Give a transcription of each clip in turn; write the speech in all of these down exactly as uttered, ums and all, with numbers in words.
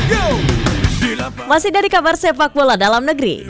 Masih dari kabar sepak bola dalam negeri.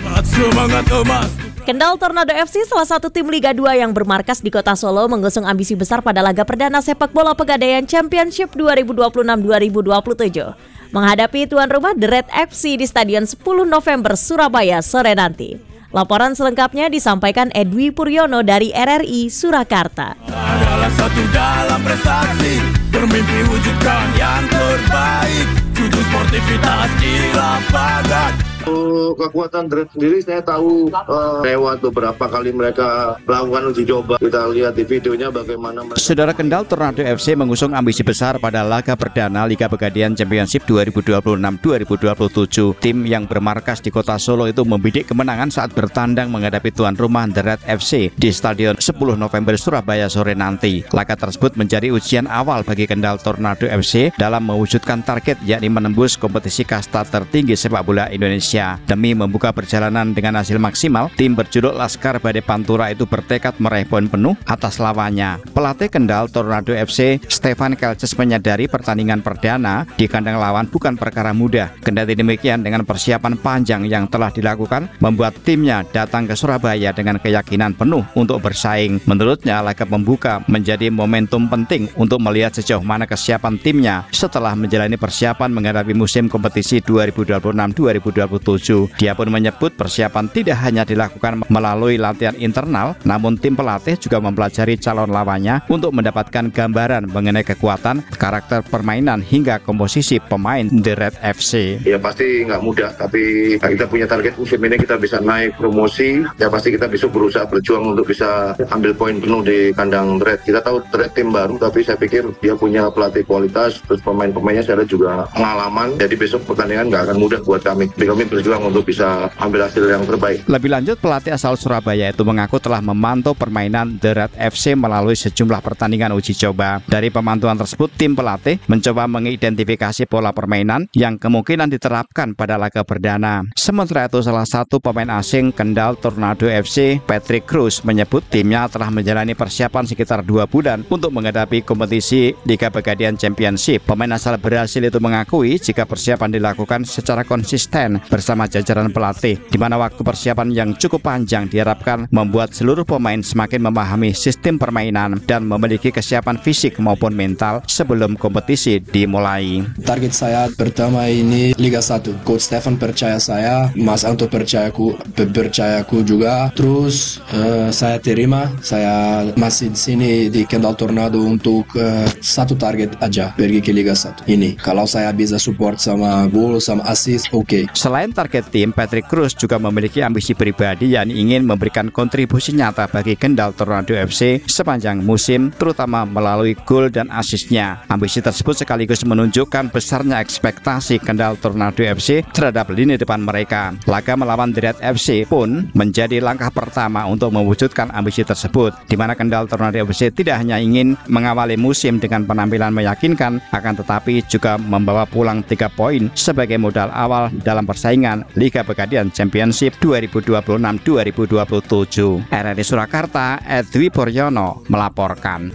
Kendal Tornado F C, salah satu tim Liga dua yang bermarkas di kota Solo, mengusung ambisi besar pada laga perdana sepak bola Pegadaian Championship dua ribu dua puluh enam dua ribu dua puluh tujuh. Menghadapi tuan rumah The Red F C di Stadion sepuluh November Surabaya sore nanti. Laporan selengkapnya disampaikan Edwi Puryono dari R R I Surakarta. Adalah satu dalam prestasi, bermimpi wujudkan yang terbaik, tujuh sportivitas di lapangan. Kekuatan Dread sendiri saya tahu uh, lewat beberapa kali mereka melakukan uji coba. Kita lihat di videonya bagaimana mereka. Saudara, Kendal Tornado F C mengusung ambisi besar pada laga perdana Liga Pegadaian Championship dua ribu dua puluh enam dua ribu dua puluh tujuh. Tim yang bermarkas di kota Solo itu membidik kemenangan saat bertandang menghadapi tuan rumah The Red F C di Stadion sepuluh November Surabaya sore nanti. Laga tersebut menjadi ujian awal bagi Kendal Tornado F C dalam mewujudkan target, yakni menembus kompetisi kasta tertinggi sepak bola Indonesia. Demi membuka perjalanan dengan hasil maksimal, tim berjuluk Laskar Badai Pantura itu bertekad meraih poin penuh atas lawannya. Pelatih Kendal Tornado F C, Stefan Kelces, menyadari pertandingan perdana di kandang lawan bukan perkara mudah. Kendati demikian, dengan persiapan panjang yang telah dilakukan, membuat timnya datang ke Surabaya dengan keyakinan penuh untuk bersaing. Menurutnya, laga pembuka menjadi momentum penting untuk melihat sejauh mana kesiapan timnya setelah menjalani persiapan menghadapi musim kompetisi dua ribu dua puluh enam dua ribu dua puluh tujuh. Dia pun menyebut persiapan tidak hanya dilakukan melalui latihan internal, namun tim pelatih juga mempelajari calon lawannya untuk mendapatkan gambaran mengenai kekuatan, karakter permainan hingga komposisi pemain The Red F C. Ya pasti nggak mudah, tapi kita punya target musim ini kita bisa naik promosi. Ya pasti kita bisa berusaha berjuang untuk bisa ambil poin penuh di kandang Red. Kita tahu Red tim baru, tapi saya pikir dia punya pelatih kualitas, terus pemain-pemainnya saya juga pengalaman. Jadi besok pertandingan nggak akan mudah buat kami. Jadi kami berjuang untuk bisa ambil hasil yang terbaik. Lebih lanjut, pelatih asal Surabaya itu mengaku telah memantau permainan The Red F C melalui sejumlah pertandingan uji coba. Dari pemantauan tersebut, tim pelatih mencoba mengidentifikasi pola permainan yang kemungkinan diterapkan pada laga perdana. Sementara itu, salah satu pemain asing Kendal Tornado F C, Patrick Cruz, menyebut timnya telah menjalani persiapan sekitar dua bulan untuk menghadapi kompetisi Liga Pegadaian Championship. Pemain asal Brasil itu mengakui jika persiapan dilakukan secara konsisten bersama jajaran pelatih, di mana waktu persiapan yang cukup panjang diharapkan membuat seluruh pemain semakin memahami sistem permainan dan memiliki kesiapan fisik maupun mental sebelum kompetisi dimulai. Target saya pertama ini Liga satu. Coach Stefan percaya saya, Mas Anto percayaku, percayaku juga. Terus uh, saya terima, saya masih di sini di Kendal Tornado untuk uh, satu target aja, pergi ke Liga satu ini. Kalau saya bisa support sama gol, sama assist, oke. Okay. Selain target tim, Patrick Cruz juga memiliki ambisi pribadi yang ingin memberikan kontribusi nyata bagi Kendal Tornado F C sepanjang musim, terutama melalui gol dan asisnya. Ambisi tersebut sekaligus menunjukkan besarnya ekspektasi Kendal Tornado F C terhadap lini depan mereka. Laga melawan The Red F C pun menjadi langkah pertama untuk mewujudkan ambisi tersebut, di mana Kendal Tornado F C tidak hanya ingin mengawali musim dengan penampilan meyakinkan, akan tetapi juga membawa pulang tiga poin sebagai modal awal dalam persaingan Liga Pegadaian Championship dua ribu dua puluh enam dua ribu dua puluh tujuh. R R I Surakarta, Edwi Puryono melaporkan.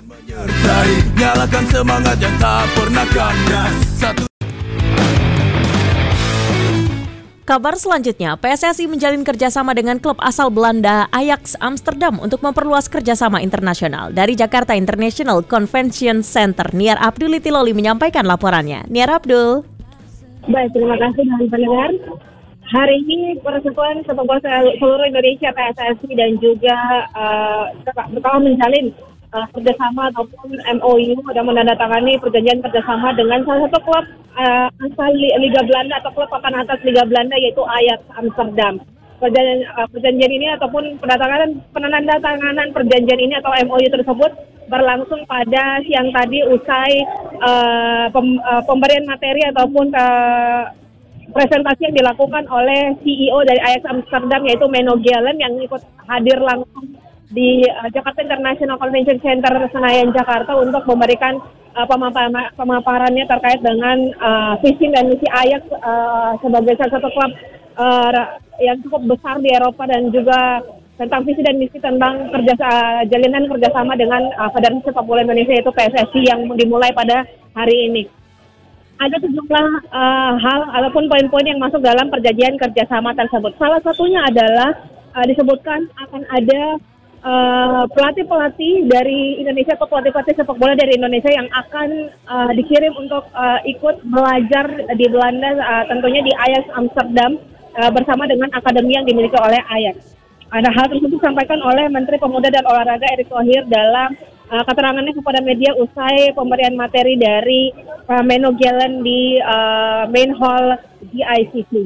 Nyalakan semangat yang tak pernah kandas. Satu. Kabar selanjutnya, P S S I menjalin kerjasama dengan klub asal Belanda Ajax Amsterdam untuk memperluas kerjasama internasional. Dari Jakarta International Convention Center, Niar Abdul Itiloli menyampaikan laporannya. Niar Abdul. Baik, terima kasih dan pendengar. Hari ini Persatuan Sepak Bola Seluruh Indonesia P S S I dan juga uh, telah menjalin uh, kerjasama ataupun M O U dan menandatangani perjanjian kerjasama dengan salah satu klub uh, asal Liga Belanda atau klub papan atas Liga Belanda, yaitu Ajax Amsterdam. Perjanjian, uh, perjanjian ini ataupun penandatanganan penandatanganan perjanjian ini atau M O U tersebut berlangsung pada siang tadi usai uh, pem, uh, pemberian materi ataupun uh, presentasi yang dilakukan oleh C E O dari Ajax Amsterdam, yaitu Menno Gelen, yang ikut hadir langsung di uh, Jakarta International Convention Center Senayan Jakarta untuk memberikan uh, pemaparan, pemaparannya terkait dengan uh, visi dan misi Ajax uh, sebagai salah satu klub uh, yang cukup besar di Eropa, dan juga tentang visi dan misi tentang kerja jalinan kerjasama dengan uh, Federasi Sepak Bola Indonesia, yaitu P S S I, yang dimulai pada hari ini. ada sejumlah uh, hal ataupun poin-poin yang masuk dalam perjanjian kerjasama tersebut. Salah satunya adalah uh, disebutkan akan ada uh, pelatih-pelatih dari Indonesia atau pelatih-pelatih sepak bola dari Indonesia yang akan uh, dikirim untuk uh, ikut belajar di Belanda, uh, tentunya di Ajax Amsterdam uh, bersama dengan akademi yang dimiliki oleh Ajax. Ada hal tersebut disampaikan oleh Menteri Pemuda dan Olahraga Erick Thohir dalam uh, keterangannya kepada media usai pemberian materi dari uh, Menno Gelen di uh, main hall G I C C.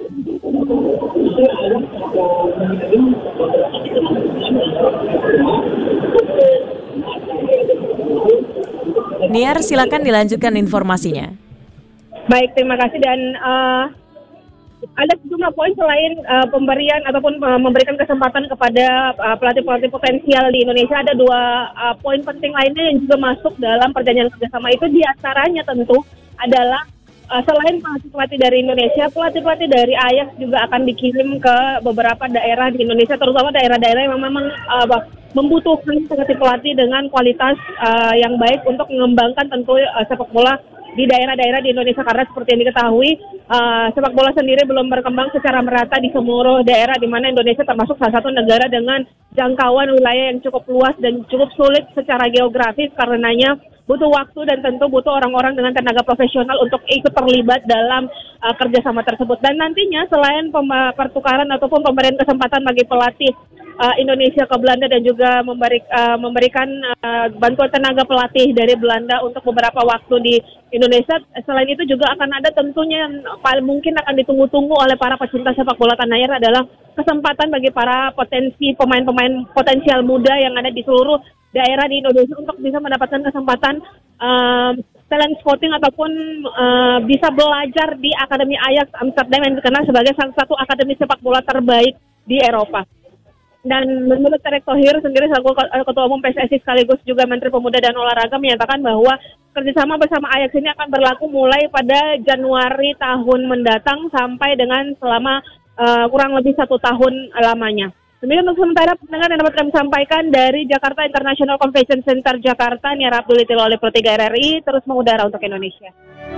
Niar, silakan dilanjutkan informasinya. Baik, terima kasih. Dan uh, ada sejumlah poin selain uh, pemberian ataupun uh, memberikan kesempatan kepada uh, pelatih-pelatih potensial di Indonesia. Ada dua uh, poin penting lainnya yang juga masuk dalam perjanjian kerjasama itu. Di antaranya tentu adalah uh, selain pelatih-pelatih dari Indonesia, pelatih-pelatih dari Ajax juga akan dikirim ke beberapa daerah di Indonesia, terutama daerah-daerah yang memang uh, membutuhkan pelatih-pelatih dengan kualitas uh, yang baik untuk mengembangkan tentu uh, sepak bola di daerah-daerah di Indonesia, karena seperti yang diketahui uh, sepak bola sendiri belum berkembang secara merata di seluruh daerah, di mana Indonesia termasuk salah satu negara dengan jangkauan wilayah yang cukup luas dan cukup sulit secara geografis. Karenanya butuh waktu dan tentu butuh orang-orang dengan tenaga profesional untuk ikut terlibat dalam uh, kerjasama tersebut. Dan nantinya selain pem- pertukaran ataupun pemberian kesempatan bagi pelatih uh, Indonesia ke Belanda dan juga memberi, uh, memberikan uh, bantuan tenaga pelatih dari Belanda untuk beberapa waktu di Indonesia, selain itu juga akan ada tentunya yang paling mungkin akan ditunggu-tunggu oleh para pecinta sepak bola tanah air adalah kesempatan bagi para potensi pemain-pemain potensial muda yang ada di seluruh daerah di Indonesia untuk bisa mendapatkan kesempatan um, talent scouting ataupun uh, bisa belajar di Akademi Ajax Amsterdam yang dikenal sebagai salah satu akademi sepak bola terbaik di Eropa. Dan menurut Erick Thohir sendiri selaku Ketua Umum P S S I sekaligus juga Menteri Pemuda dan Olahraga menyatakan bahwa kerjasama bersama Ajax ini akan berlaku mulai pada Januari tahun mendatang sampai dengan selama uh, kurang lebih satu tahun lamanya. Demikian untuk sementara pendengar yang dapat kami sampaikan dari Jakarta International Convention Center Jakarta. Niar Abdul Itilo oleh Pro tiga R R I terus mengudara untuk Indonesia.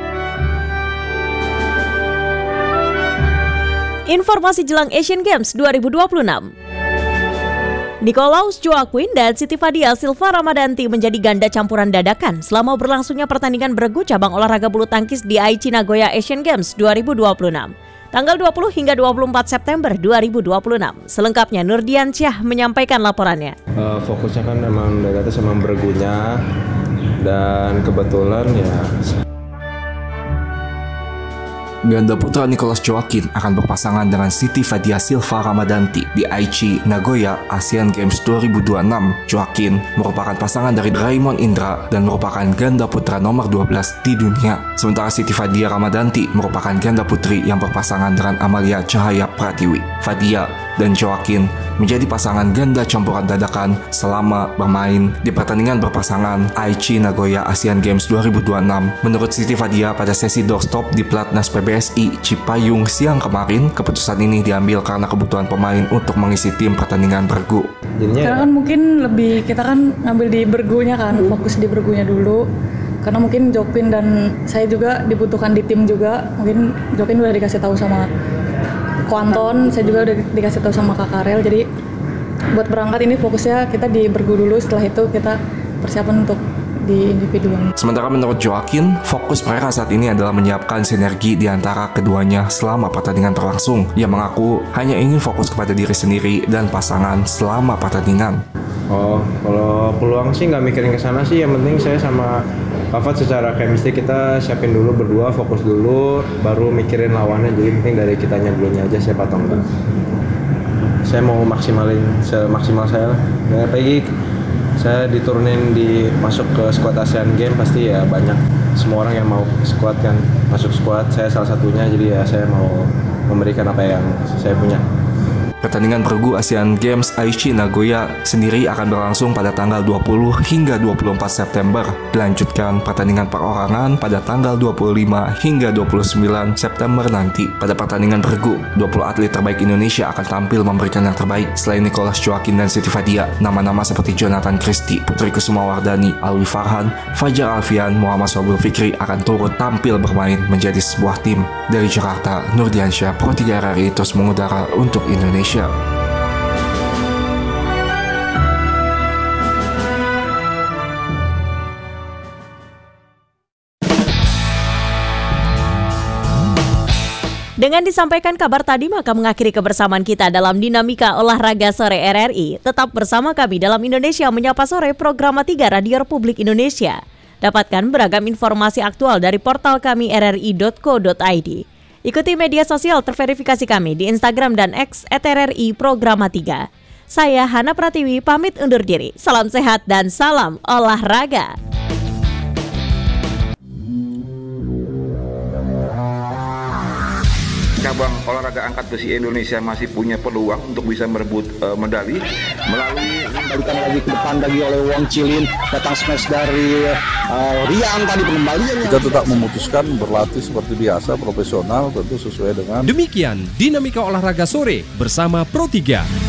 Informasi jelang Asian Games dua ribu dua puluh enam. Nicolaus Joaquin dan Siti Fadia Silva Ramadanti menjadi ganda campuran dadakan selama berlangsungnya pertandingan bergu cabang olahraga bulu tangkis di Aichi Nagoya Asian Games dua ribu dua puluh enam. Tanggal dua puluh hingga dua puluh empat September dua ribu dua puluh enam. Selengkapnya Nurdian Syah menyampaikan laporannya. Uh, fokusnya kan memang dari atas sama bergunya, dan kebetulan ya ganda putra Nicolaus Joaquin akan berpasangan dengan Siti Fadia Silva Ramadanti di Aichi Nagoya Asian Games dua ribu dua puluh enam. Joaquin merupakan pasangan dari Raymond Indra dan merupakan ganda putra nomor dua belas di dunia. Sementara Siti Fadia Ramadanti merupakan ganda putri yang berpasangan dengan Amalia Cahaya Pratiwi. Fadia dan Joaquin menjadi pasangan ganda campuran dadakan selama bermain di pertandingan berpasangan Aichi Nagoya Asian Games dua ribu dua puluh enam. Menurut Siti Fadia pada sesi doorstop di Platnas P B S I Cipayung siang kemarin, keputusan ini diambil karena kebutuhan pemain untuk mengisi tim pertandingan bergu. Karena kan mungkin lebih, kita kan ngambil di bergunya kan, fokus di bergunya dulu. Karena mungkin Joaquin dan saya juga dibutuhkan di tim juga. Mungkin Joaquin udah dikasih tahu sama Kuanton, saya juga udah dikasih tahu sama Kak Karel. Jadi buat berangkat ini fokusnya kita di bergu dulu, setelah itu kita persiapan untuk di individual. Sementara menurut Joaquin, fokus mereka saat ini adalah menyiapkan sinergi di antara keduanya selama pertandingan berlangsung. Ia mengaku hanya ingin fokus kepada diri sendiri dan pasangan selama pertandingan. Oh, kalau peluang sih nggak mikirin ke sana sih. Yang penting saya sama Kafat secara chemistry kita siapin dulu berdua, fokus dulu, baru mikirin lawannya. Jadi penting dari kitanya dulunya aja siapa atau enggak. Saya mau maksimalin semaksimal saya lah. Dan apalagi saya diturunin di masuk ke squad Asian Games, pasti ya banyak semua orang yang mau squad kan masuk squad. Saya salah satunya, jadi ya saya mau memberikan apa yang saya punya. Pertandingan bergu Asian Games Aichi Nagoya sendiri akan berlangsung pada tanggal dua puluh hingga dua puluh empat September. Dilanjutkan pertandingan perorangan pada tanggal dua puluh lima hingga dua puluh sembilan September nanti. Pada pertandingan bergu, dua puluh atlet terbaik Indonesia akan tampil memberikan yang terbaik. Selain Nicholas Joaquin dan Siti Fadia, nama-nama seperti Jonathan Christie, Putri Kusumawardani, Alwi Farhan, Fajar Alfian, Muhammad Sobul Fikri akan turut tampil bermain menjadi sebuah tim. Dari Jakarta, Nurdiansyah, Pro tiga R R I terus mengudara untuk Indonesia. Dengan disampaikan kabar tadi, maka mengakhiri kebersamaan kita dalam Dinamika Olahraga Sore R R I. Tetap bersama kami dalam Indonesia Menyapa Sore, program tiga Radio Republik Indonesia. Dapatkan beragam informasi aktual dari portal kami r r i dot co dot i d. Ikuti media sosial terverifikasi kami di Instagram dan X et r r i Programa tiga. Saya Hana Pratiwi pamit undur diri. Salam sehat dan salam olahraga. Cabang olahraga angkat besi Indonesia masih punya peluang untuk bisa merebut uh, medali melalui kembalikan lagi ke depan lagi oleh Wong Cilin, datang smash dari uh, Rian tadi pengembaliannya. Kita tetap memutuskan berlatih seperti biasa, profesional, tentu sesuai dengan. Demikian Dinamika Olahraga Sore bersama Pro tiga.